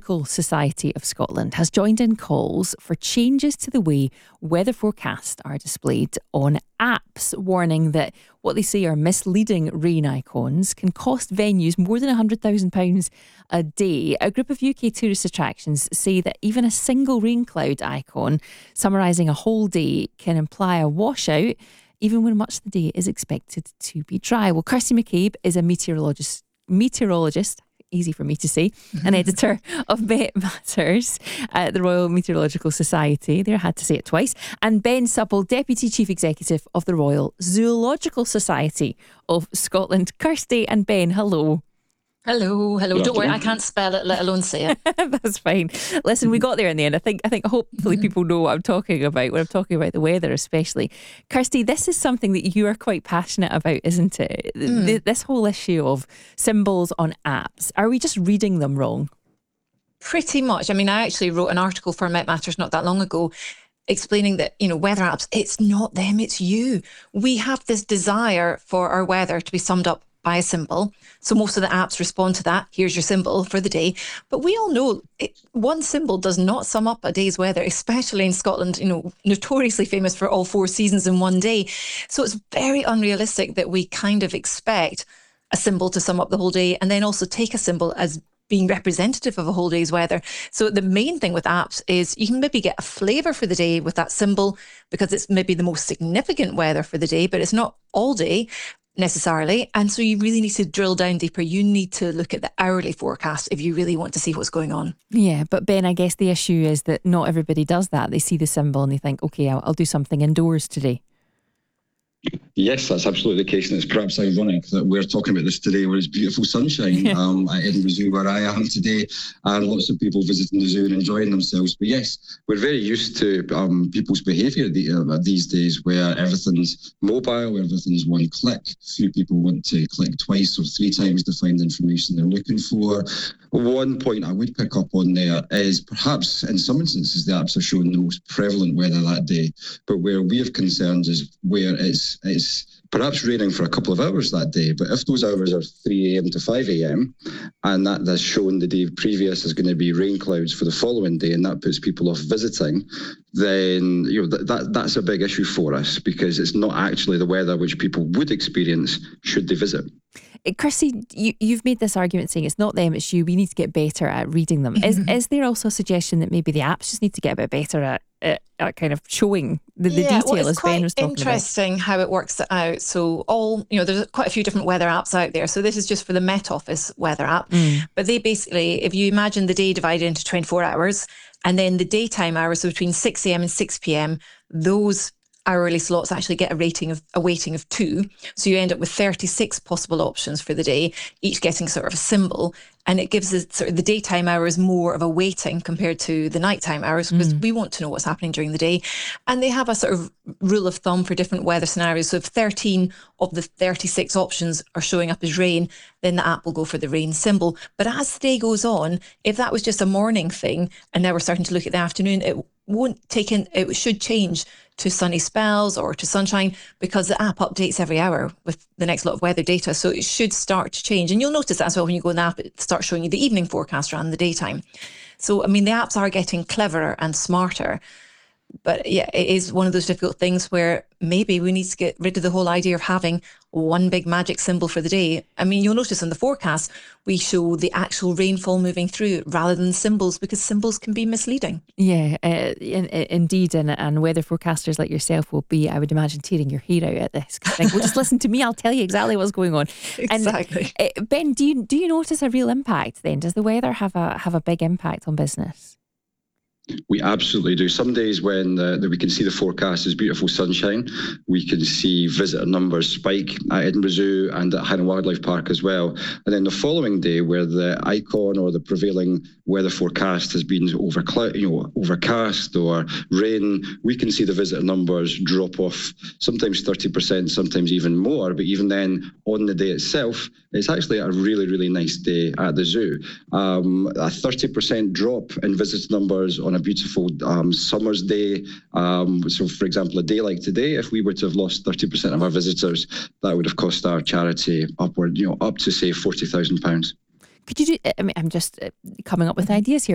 Meteorological Society of Scotland has joined in calls for changes to the way weather forecasts are displayed on apps, warning that what they say are misleading rain icons can cost venues more than £100,000 a day. A group of UK tourist attractions say that even a single rain cloud icon summarising a whole day can imply a washout, even when much of the day is expected to be dry. Well, Kirsty McCabe is a meteorologist, easy for me to say, an editor of Met Matters at the Royal Meteorological Society. There, I had to say it twice. And Ben Supple, Deputy Chief Executive of the Royal Zoological Society of Scotland. Kirsty and Ben, hello. Hello. Don't worry, I can't spell it, let alone say it. That's fine. Listen, we got there in the end. I think hopefully people know what I'm talking about when I'm talking about the weather, especially. Kirsty, this is something that you are quite passionate about, isn't it? This whole issue of symbols on apps. Are we just reading them wrong? Pretty much. I mean, I actually wrote an article for Met Matters not that long ago explaining that, weather apps, it's not them, it's you. We have this desire for our weather to be summed up by a symbol. So most of the apps respond to that. Here's your symbol for the day. But we all know one symbol does not sum up a day's weather, especially in Scotland, notoriously famous for all 4 seasons in one day. So it's very unrealistic that we kind of expect a symbol to sum up the whole day and then also take a symbol as being representative of a whole day's weather. So the main thing with apps is you can maybe get a flavour for the day with that symbol because it's maybe the most significant weather for the day, but it's not all day necessarily. And so you really need to drill down deeper. You need to look at the hourly forecast if you really want to see what's going on. Yeah, but Ben, I guess the issue is that not everybody does that. They see the symbol and they think, okay, I'll do something indoors today. Yes, that's absolutely the case, and it's perhaps ironic that we're talking about this today where it's beautiful sunshine at Edinburgh Zoo where I am today, and lots of people visiting the zoo and enjoying themselves. But yes, we're very used to people's behaviour these days where everything's mobile, everything's one click. Few people want to click twice or 3 times to find the information they're looking for. One point I would pick up on there is perhaps in some instances the apps are showing the most prevalent weather that day, but where we have concerns is where it's perhaps raining for a couple of hours that day, but if those hours are 3 a.m. to 5 a.m. and that's shown the day previous is going to be rain clouds for the following day and that puts people off visiting, then that's a big issue for us because it's not actually the weather which people would experience should they visit. Kirsty, you've made this argument saying it's not them, it's you. We need to get better at reading them. Is there also a suggestion that maybe the apps just need to get a bit better at kind of showing the detail as Ben was talking about? It's quite interesting how it works out. So there's quite a few different weather apps out there. So this is just for the Met Office weather app. But they basically, if you imagine the day divided into 24 hours and then the daytime hours, so between 6 a.m. and 6 p.m, those hourly slots actually get a weighting of 2. So you end up with 36 possible options for the day, each getting sort of a symbol. And it gives us sort of the daytime hours more of a weighting compared to the nighttime hours because we want to know what's happening during the day. And they have a sort of rule of thumb for different weather scenarios. So if 13 of the 36 options are showing up as rain, then the app will go for the rain symbol. But as the day goes on, if that was just a morning thing and now we're starting to look at the afternoon, it should change to sunny spells or to sunshine because the app updates every hour with the next lot of weather data. So it should start to change. And you'll notice that as well when you go in the app, it starts showing you the evening forecast rather than the daytime. So, I mean, the apps are getting cleverer and smarter. But yeah, it is one of those difficult things where maybe we need to get rid of the whole idea of having one big magic symbol for the day. I mean, you'll notice in the forecast, we show the actual rainfall moving through rather than symbols because symbols can be misleading. Yeah, indeed. And weather forecasters like yourself will be, I would imagine, tearing your hair out at this. Well, just listen to me, I'll tell you exactly what's going on. Exactly. And, Ben, do you notice a real impact then? Does the weather have a big impact on business? We absolutely do. Some days when we can see the forecast is beautiful sunshine, we can see visitor numbers spike at Edinburgh Zoo and at Highland Wildlife Park as well. And then the following day where the icon or the prevailing weather forecast has been overcast or rain, we can see the visitor numbers drop off sometimes 30%, sometimes even more. But even then on the day itself, it's actually a really, really nice day at the zoo. A 30% drop in visitor numbers on a beautiful summer's day. So, for example, a day like today, if we were to have lost 30% of our visitors, that would have cost our charity up to say £40,000. Could you do? I mean, I'm just coming up with ideas here.